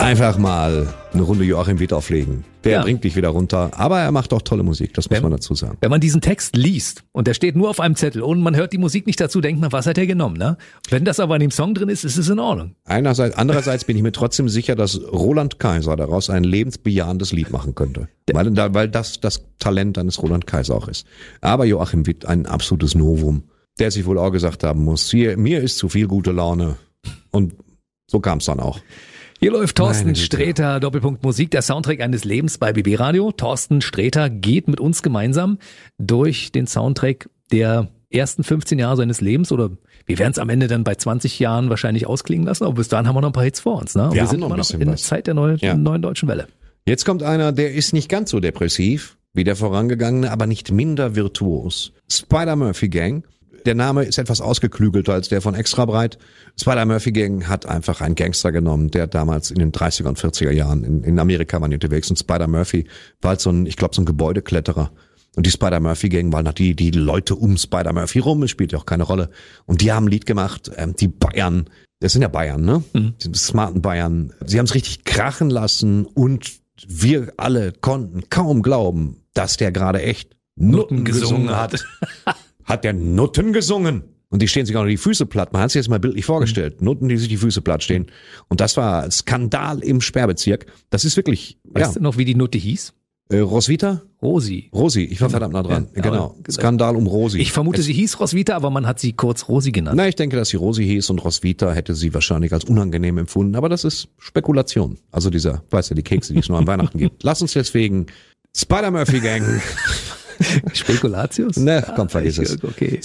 Einfach mal eine Runde Joachim Witt auflegen. Der bringt dich wieder runter, aber er macht auch tolle Musik, das muss man dazu sagen. Wenn man diesen Text liest und der steht nur auf einem Zettel und man hört die Musik nicht dazu, denkt man, was hat er genommen, ne? Wenn das aber in dem Song drin ist, ist es in Ordnung. Andererseits bin ich mir trotzdem sicher, dass Roland Kaiser daraus ein lebensbejahendes Lied machen könnte. Weil das Talent eines Roland Kaiser auch ist. Aber Joachim Witt, ein absolutes Novum, der sich wohl auch gesagt haben muss, mir ist zu viel gute Laune. Und so kam es dann auch. Hier läuft Thorsten Sträter, Doppelpunkt Musik, der Soundtrack eines Lebens bei BB Radio. Thorsten Sträter geht mit uns gemeinsam durch den Soundtrack der ersten 15 Jahre seines Lebens, oder wir werden es am Ende dann bei 20 Jahren wahrscheinlich ausklingen lassen, aber bis dahin haben wir noch ein paar Hits vor uns. Ne? Wir sind immer noch in der Zeit der neuen deutschen Welle. Jetzt kommt einer, der ist nicht ganz so depressiv wie der vorangegangene, aber nicht minder virtuos. Spider-Murphy Gang. Der Name ist etwas ausgeklügelter als der von Extra Breit. Spider-Murphy Gang hat einfach einen Gangster genommen, der damals in den 30er und 40er Jahren in Amerika war unterwegs. Und Spider-Murphy war halt so ein Gebäudekletterer. Und die Spider-Murphy Gang waren halt die Leute um Spider-Murphy rum, es spielt ja auch keine Rolle. Und die haben ein Lied gemacht, die Bayern, das sind ja Bayern, ne? Die smarten Bayern. Sie haben es richtig krachen lassen und wir alle konnten kaum glauben, dass der gerade echt Nutten gesungen hat. Hat der Nutten gesungen? Und die stehen sich auch noch die Füße platt. Man hat sich jetzt mal bildlich vorgestellt. Nutten, die sich die Füße platt stehen. Und das war Skandal im Sperrbezirk. Das ist wirklich, Weißt du noch, wie die Nutte hieß? Roswitha? Rosi, ich war verdammt nah dran. Ja, genau. Skandal um Rosi. Ich vermute, sie hieß Roswitha, aber man hat sie kurz Rosi genannt. Na, ich denke, dass sie Rosi hieß und Roswitha hätte sie wahrscheinlich als unangenehm empfunden. Aber das ist Spekulation. Also die Kekse, die es nur an Weihnachten gibt. Lass uns deswegen Spider-Murphy Gang... Spekulatius? Ne, komm, vergiss es. Okay.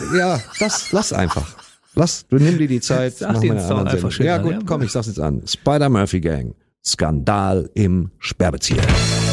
Lass einfach. Du nimm dir die Zeit. Sag den Sound einfach schön. Ja gut, komm, ich sag's jetzt an. Spider-Murphy Gang. Skandal im Sperrbezirk.